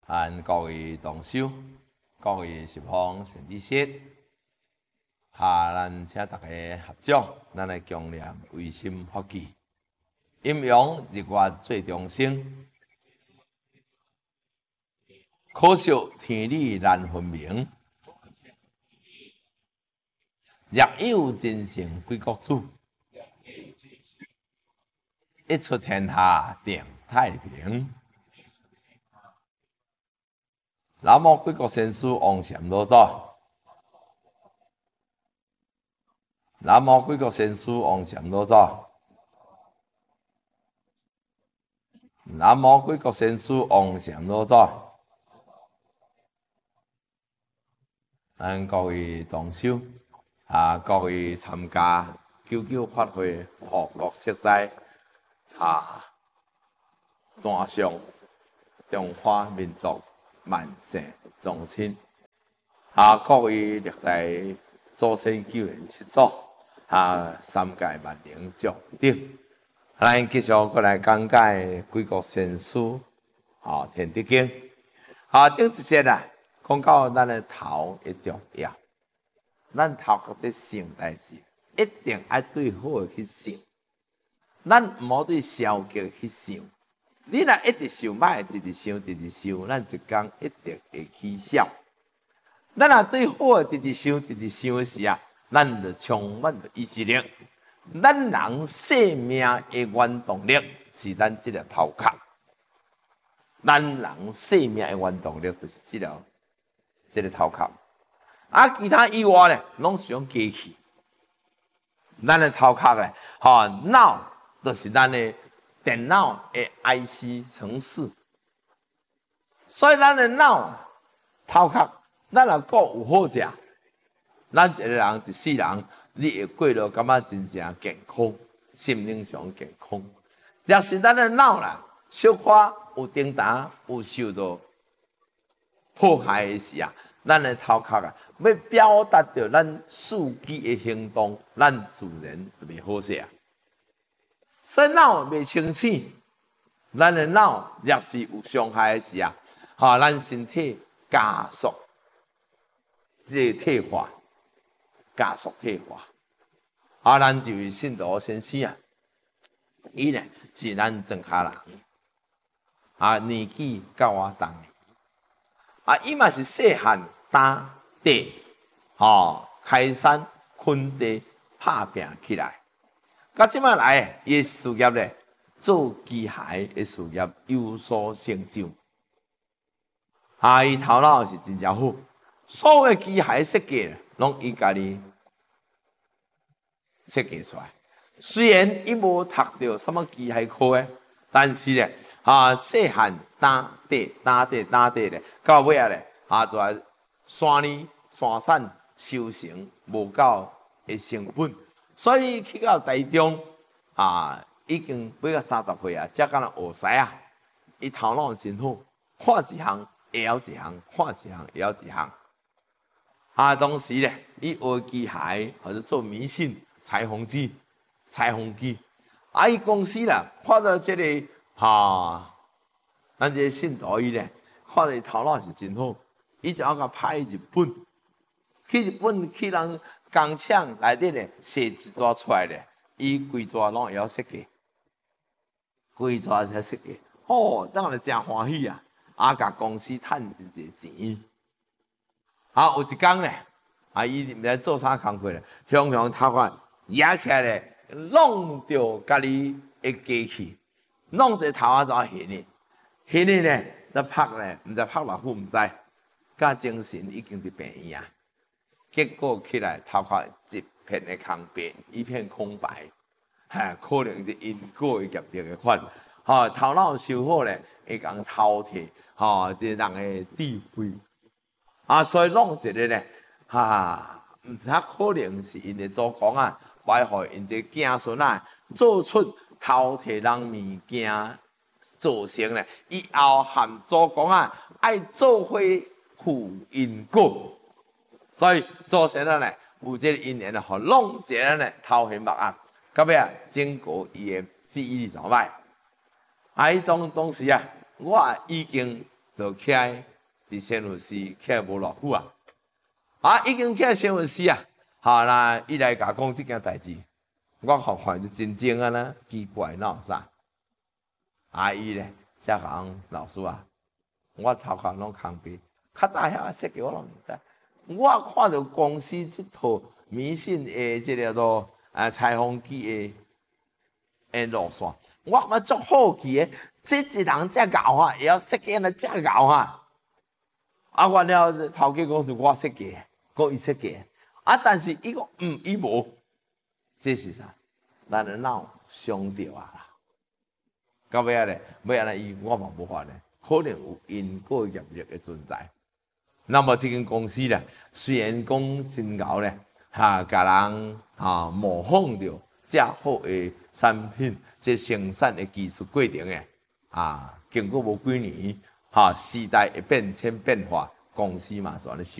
和各位同修、各位十方善知识，咱请大家合掌，咱来共念唯心发起，阴阳日月最中生，可惜天理难分明。若有真诚归国主，一出天下定太平。南无贵国先师王禅老祖，南无贵国先师王禅老祖，南无贵国先师王禅老祖。咱各位同修各位参加99法会护国息灾单上中华民族万世宗亲各位历代祖先救援七祖三界万灵祝顶，咱继续过来讲解贵国先师天地经顶一节讲到咱的头的重要，咱头壳在想代志，一定要对好的去想，咱唔好对消极去想。你若一直想歹，直直想，咱一天一定会起笑。咱若对好的直直想的时咱就充满着意志力。咱人生命的原动力是咱这个头壳，咱人生命的原动力就是这个头壳。其他以外咧，拢是用机器。咱的头壳咧，脑就是咱的电脑的 IC 程式，所以咱的脑头壳，咱若够有好食，咱一个人一世人，你会过落感觉真正健康，心灵上健康。若是咱的脑啦，小可有叮当，有受到迫害的时咱的头壳要表达着咱司机的行动，咱自然就袂好势。所以脑袂清醒，咱的脑若是有伤害的时咱身体加速这个退化，加速退化。咱这位信徒先生伊呢是咱庄脚人，年纪较我重。伊嘛是细汉打地，开山垦地，拍拼起来。到即摆来，伊事业咧做机械的事业有所成就。伊头脑是真正好，所有机械设计拢伊家己设计出来。虽然伊无读到什么机械科的，但是咧细汉打地咧，到尾咧在山里山产收成无够的成本。所以去到台中已经要到30岁才敢若学师伊头脑真好，看一项会晓一项，看一项会晓一项。当时咧，伊学机械或者做迷信、裁缝机，伊公司啦，看到这个咱这个信徒伊咧，看到伊头脑是真好，伊就要甲派日本，去人工厂内底咧，写一纸出来咧，伊规纸拢会晓设计，规纸才设计。当然真欢喜甲公司趁真侪钱。有一天咧，伊毋知做啥工课咧，向头发压起来咧，弄着家己的机器，弄一个头发怎现咧，则拍咧，毋知拍偌久毋知，甲精神已经伫病院结果起来头壳一片的空白，一片空白，可能是因果业力的款。头脑修好咧，会讲饕餮，这人的智慧。所以弄一个咧，毋知可能是因的祖公怀互因这子孙做出饕餮人物件，造成咧以后含祖公爱做伙负因果。所以做成了呢，有这个因缘互弄一个呢头痕目到尾整个伊的记忆力上歹。迄种东西我已经就起来伫新闻司起来无偌久啊，已经起来新闻司啊，好啦，伊来甲讲即件代志，我互看就真正啊啦，奇怪哪有啥？伊咧，才讲老师啊，我头壳拢空白，较早遐设计我拢毋知。我看到公司即套迷信的即个做裁缝机的路线，我感觉足好奇的。这一人遮牛啊，会晓设计安尼遮牛啊！完了头家讲是我设计，讲伊设计。但是伊讲伊无，这是啥？咱的脑伤着啊啦！到尾仔咧，尾安尼我嘛无法咧，可能有因果业力的存在。那么这间公司咧，虽然讲真牛咧，甲人模仿着遮好的产品，这生产的技术过程诶。经过无几年，时代会变迁变化，公司嘛，就安尼